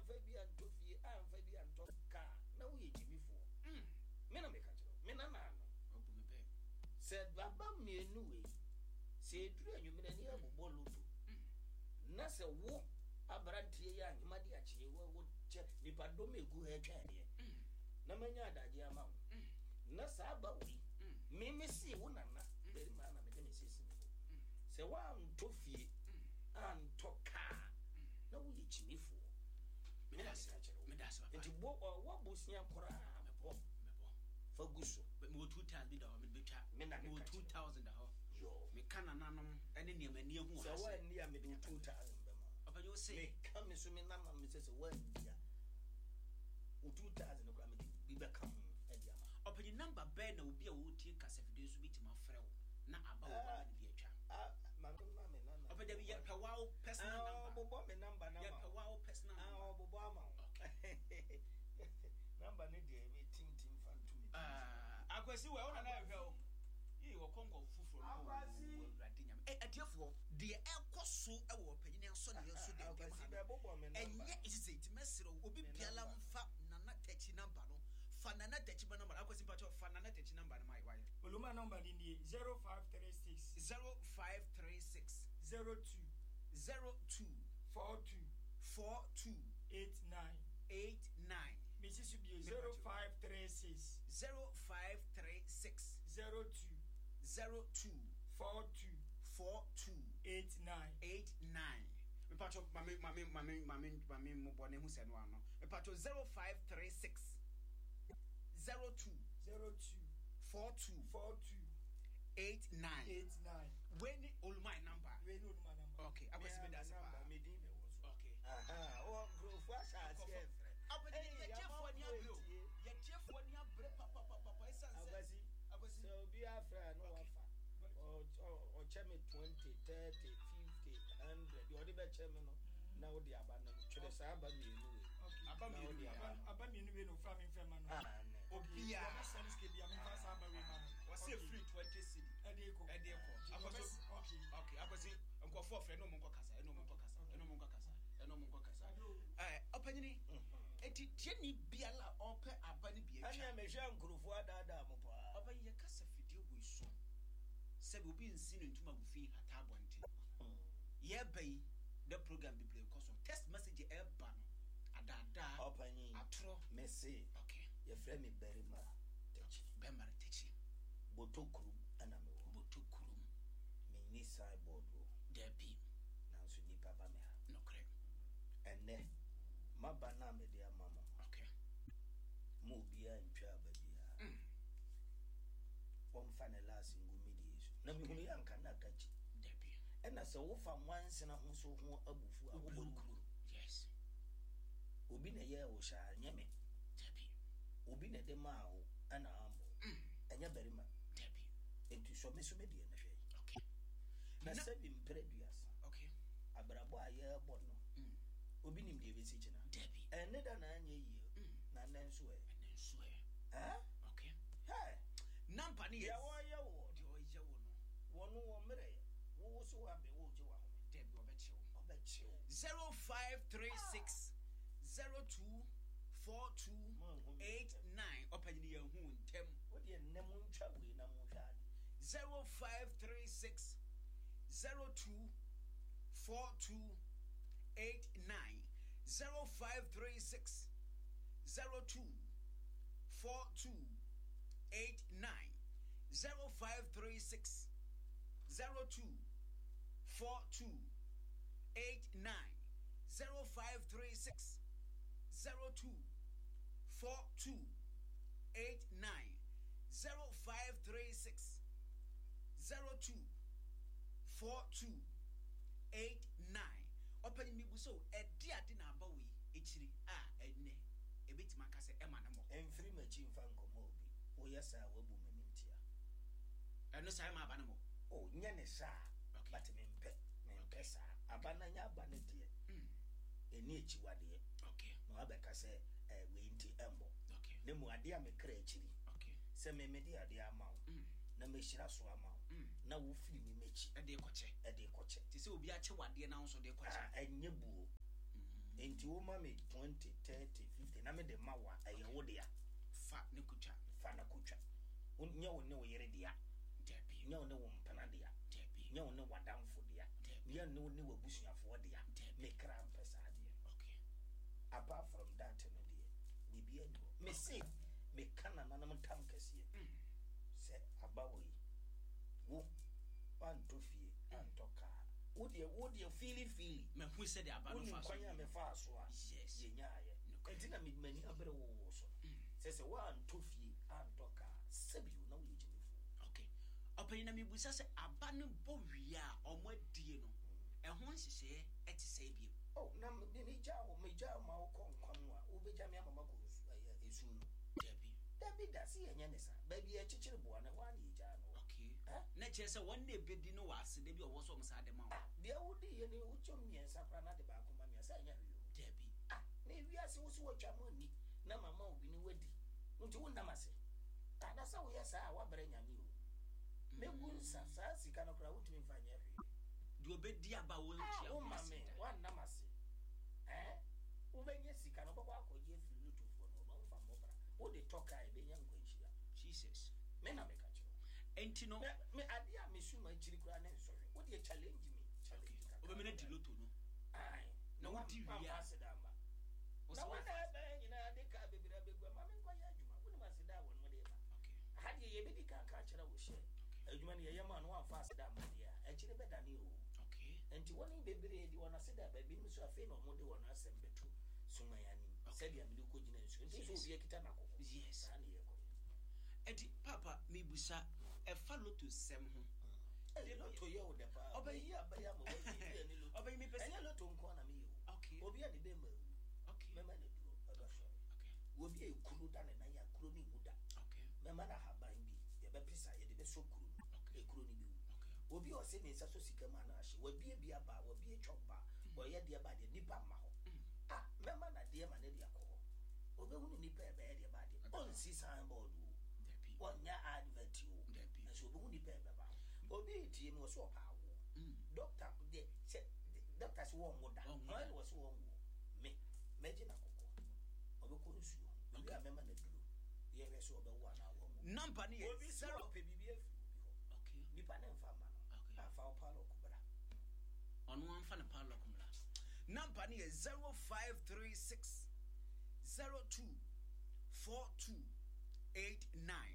amfabi antofie amfabi antoka na wo ye jimifo me na me ka kiro me na no obu me pe said baba mienu we se duru anwumena ni abobɔ loto na se wo abrantie ya anyimade akyie wo che nipa dom egu ha twane na manya adaje ama wo na sa ba wi me si wo nana beri ma na me de me sisi me se wa ntofie antoka na wo ye chimifo me na se ka kiro me da so papa enti wo bosia kora me bo faguso me 2000 bi da me betwa me na 2000 da ho yo me kana nanom ene ne mani hu ha so wa ni a me do 2000 be ma papa you say me come so me na me say wa dia o 2000 no kra me bi be come e dia ma papa ni number be na obi a wo tie kasa video so bitima frɛ wo na aba wo ba ne bi atwa ma me na papa da bi ya pawa wo personal number bobo me number na ya pawa wo personal number bobo ama okay number ne dia me tim fan to me akwasi we ona na hwɛ wo yi wo konko fufuro no wo rade nyam atiefo de ekoso e wo panyine aso ne yeso de akwasi be bobo me number enye isise itimesiro obi biala mfa nana tachi number no fa nana tachi number akwasi mpacho fa nana tachi number na mai waye oluma number ni 0536 02 42 89 Mrs. B 0536 02 42 89 me pacho mami mo bone hu se no ano me pacho 0536 02 42 89 when all my number okay akwesi me da se pa me din be wo so okay o grofo asha tie frɛ abedi ye tiefo ni abro ye tiefo ni abre papa esanse akwasi so bi afra no wafa o cheme 20 30 50 100 di odi be cheme no na odi aba na twede sa aba mienu we aba mienu we no fra me fema no obia na sense ke bia me fa sa aba we ma no was free 20 cedi edeko okay akwasi nkofo frɛ no mo nkokasa opanyini eti tieni biala ope aba ne bia twa me hwa nkrofo adada mo pa opanyi ye kasa video boy so sebe obi nsi no ntuma bufi hata abonte ye bai the program be play cause text message e ba no adada opanyi atro message okay ye frɛ me berima techi bemare techi botokuru ana me wo botokuru me ni cyborg wo debi na so ni papa me ha no kre ene mabana me dia mama okay mo bia ntwa babia pomfa ne last ngumidi so na me hunu yanka na kachi debi ena se wo fa mwansena ho so ho abufu abobokuru yes obi na ye wo sha nyame debi obi na de ma wo ana ambo enya berima debi enti so me die na hwe okay na se bi mpreduasa okay abrabo aye bono obi nim de besi china debi ene da na anya yi na nanso e okay number ni ya wo ye wo de o ye wo no wono wo mere wo so wa be wo je wa ho debi obechewo 0536 02 4289 opanyini ya hu ntem wo de nnem ntwa we na mo hwa 0536 02 4289 0536 02 4289 0536 02 4289 0536 02 4289 0536 02 4289 open mi buso edi ade na aba we echiri enne ebetima kase ema na mo enfiri machi mfa nkomo obi o yesa wabu memintia eno sai ma aba na mo o nya ne sa but me mpe sa aba na nya aba ne de eni echiwade okay no abeka se we nti embo okay ne mu ade a me kra echiri okay se me de ade ama na me hira so ama na wo firi mi mechi ede koche ti se obi ache wade na nso de koche enye buo enti nti wo ma me 20 30 50 na me de ma wa aye wo de ya fa na kutwa nya wo ne wo yere de ya debi nya wo ne wo mpana de ya debi nya wo ne wadamfo de ya nya ne wo ne wo busuafo de ya me kra mpesa de okay apart from that no de bibia do me say me kana nanam tam kase se abawo yi wo pantofie antoka wo de feel me hu se de aba no fa so kwanya me fa so a yes ye nyaaye entina me mani abere wo so se wo antofie antoka sebi na wo yejimi fu okay open na me busa se aba no bo wi a omo adie no ehon hyehyɛ eti sɛ bi oh na me ja ma wo konkwan a wo beja me amama ko esu no debi da si enye ne sa ba bi e chichiri bo na wa na eja no okay na kyerɛ sɛ wɔn na ebedi no wa ase de bi ɔwɔ so ɔmo sa de ma wo de wo di ye ne wo chom miensa kra na de ba akoma mi asa nya hwe debi na wi ase wo so wo twa mo ni na mama obi ni wadi nti wo ndam ase ada sa wo yesa a wa bere nyame o me gun sa sika no kra wo tumi mfa nya hwe de obedi aba wo ntia wo mame wa ndam ase wo benye sika no bako akoje firi lutufo no ba mfa mobra wo de toka e benya nkwanhyia Jesus me na me ka kiro enti no me ade a me suma chiri kra na nsohwe wo de challenge me challenge ka obe me na di loto no ai na wo di wi a asedamba na wo na ba nyina de ka bebira begwa ma me nkwanya adwuma wo ni maseda wo no de ba okay hade ye bedi ka kira wo hye adwuma ne ye ma no amfa asedamba dia e chiri bedane o okay enti woni bebire di wona seda ba bi nso afi na omo de wona asem betu suma ya ni sabi amide ko gina nso enti so obi ekita na kokko yes ani ye ko enti papa me busa e fa loto sem ho de loto ye o de pa obayi abaya mo wodi ni loto obayi me pese enya loto nko na me ye o okay obi ade be ma okay mema na duro aba so okay obi e kuru da na ya kuru ni muda okay mema na haban bi ye be pesa ye de be so kuru e kuru ni bi okay obi o se ne nsa so sika ma na ahye wabi bia ba wabi chomba oye de ba de nipa ma ho mema na de ma na de akọ obi hu ni nipa e ba de ba de on si san board o debi wonya advert o debi so obi hu ni pa e ba obi tie mi wo so pa wo doctor de se doctor se wo mo da no wo so wo me meji na kokko obi ko nsu obi a mema na duro ye hwe so obi wo na wo number ni obi 0 pe bibia fi obi ho okay nipa na mfa ma no afa o pa lo kubra ono amfa na pa lo kumla number ni 0536 02 42 89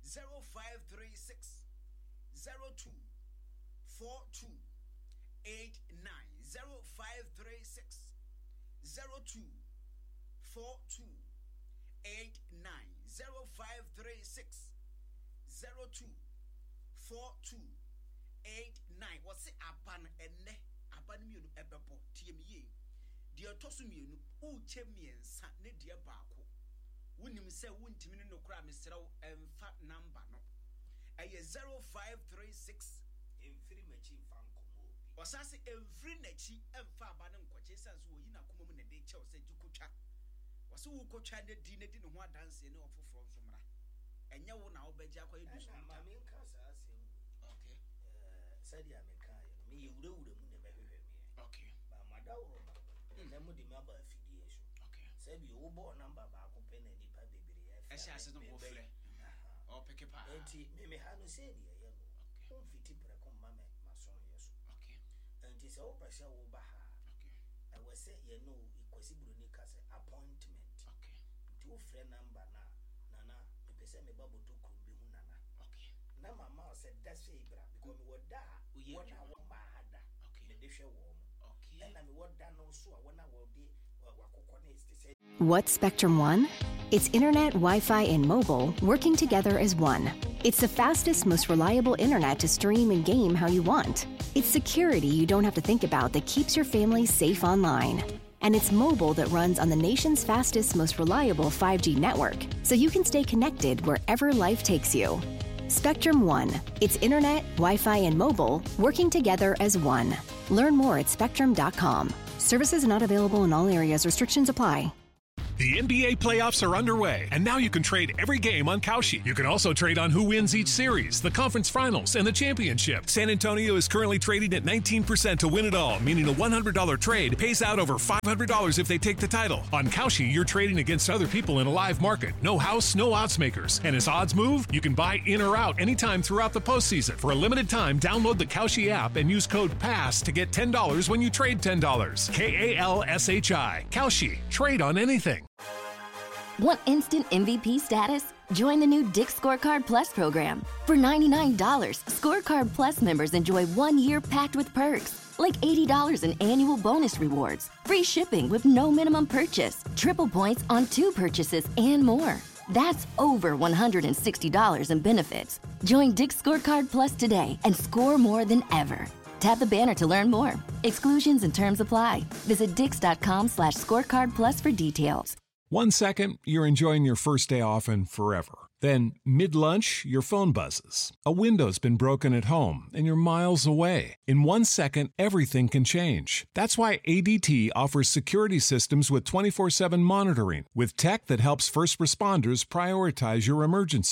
0536 02 42 89 0536 02 42 89 0536 02 42 89 what's it aban enne aban mienu ebebo tie miye de toso mienu uche miensa ne de baako wonim se wontimi no nokura mesrew emfa number no eye 0536 emfiri machi mfa nkomo obi osase emfiri nachi emfa aba ne nkwache sanso oyi na komom ne de chew se jikotwa wase wo kotwa ne di ne ho adanse ne ofoforo nsomra enye wo na obaji akwa edu so ma me nka sa asem okay sadi ameka ye me yewure mu ne mehwehwe me okay ba madawro ba na mu de me aba afidie so okay sabi wo bo number ba ko pe na nipa bebere ya e sha ase no bo frɛ o peke pa enti me ha no se ne ye no on fiti preko mama mason yeso okay enti se wo pese wo ba ha okay I was say ye no ikosi broni ka se appointment okay enti wo frɛ number na nana me pese me babo to krumbi hu nana okay na mama said that's ibra because me woda wona wo ba hada okay me de hwe wo okay and me woda no so a wona wo de wakokɔ ne is say What's Spectrum One? It's internet, Wi-Fi, and mobile working together as one. It's the fastest, most reliable internet to stream and game how you want. It's security you don't have to think about that keeps your family safe online. And it's mobile that runs on the nation's fastest, most reliable 5G network, so you can stay connected wherever life takes you. Spectrum One. It's internet, Wi-Fi, and mobile working together as one. Learn more at spectrum.com. Services not available in all areas. Restrictions apply. The NBA playoffs are underway, and now you can trade every game on Kalshi. You can also trade on who wins each series, the conference finals, and the championship. San Antonio is currently trading at 19% to win it all, meaning a $100 trade pays out over $500 if they take the title. On Kalshi, you're trading against other people in a live market. No house, no odds makers. And as odds move, you can buy in or out anytime throughout the postseason. For a limited time, download the Kalshi app and use code PASS to get $10 when you trade $10. Kalshi. Kalshi. Trade on anything. Want instant MVP status? Join the new Dick's Scorecard Plus program. For $99, Scorecard Plus members enjoy 1 year packed with perks, like $80 in annual bonus rewards, free shipping with no minimum purchase, triple points on 2 purchases, and more. That's over $160 in benefits. Join Dick's Scorecard Plus today and score more than ever. Tap the banner to learn more. Exclusions and terms apply. Visit dix.com/scorecard plus for details. 1 second, you're enjoying your first day off and forever. Then, mid-lunch, your phone buzzes. A window's been broken at home and you're miles away. In 1 second, everything can change. That's why ADT offers security systems with 24/7 monitoring, with tech that helps first responders prioritize your emergency.